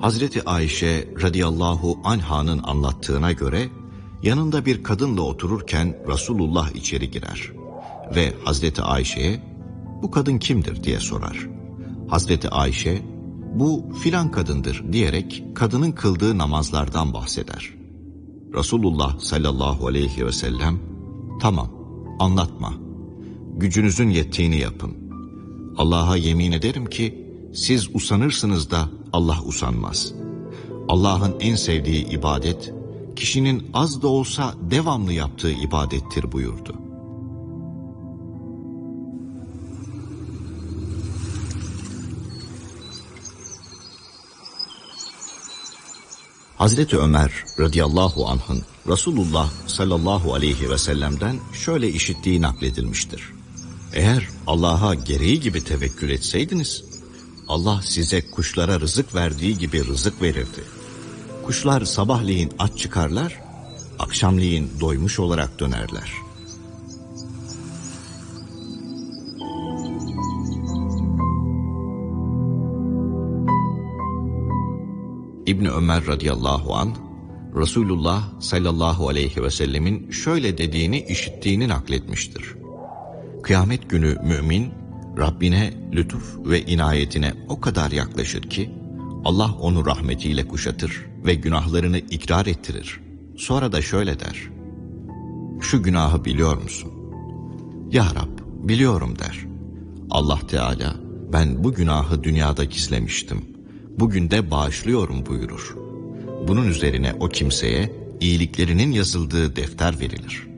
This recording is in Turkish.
Hazreti Ayşe radıyallahu anha'nın anlattığına göre yanında bir kadınla otururken Resulullah içeri girer ve Hazreti Ayşe'ye "Bu kadın kimdir?" diye sorar. Hazreti Ayşe "Bu filan kadındır" diyerek kadının kıldığı namazlardan bahseder. Resulullah sallallahu aleyhi ve sellem "Tamam, anlatma. Gücünüzün yettiğini yapın. Allah'a yemin ederim ki siz usanırsınız da Allah usanmaz. Allah'ın en sevdiği ibadet, kişinin az da olsa devamlı yaptığı ibadettir" buyurdu. Hazreti Ömer radıyallahu anh'ın Resulullah sallallahu aleyhi ve sellem'den şöyle işittiği nakledilmiştir. "Eğer Allah'a gereği gibi tevekkül etseydiniz, Allah size kuşlara rızık verdiği gibi rızık verirdi. Kuşlar sabahleyin aç çıkarlar, akşamleyin doymuş olarak dönerler." İbni Ömer radıyallahu anh, Resulullah sallallahu aleyhi ve sellemin şöyle dediğini işittiğini nakletmiştir. Kıyamet günü mümin, Rabbine lütuf ve inayetine o kadar yaklaşır ki, Allah onu rahmetiyle kuşatır ve günahlarını ikrar ettirir. Sonra da şöyle der: "Şu günahı biliyor musun?" "Ya Rab, biliyorum" der. Allah Teala, "Ben bu günahı dünyada gizlemiştim. Bugün de bağışlıyorum" buyurur. Bunun üzerine o kimseye iyiliklerinin yazıldığı defter verilir.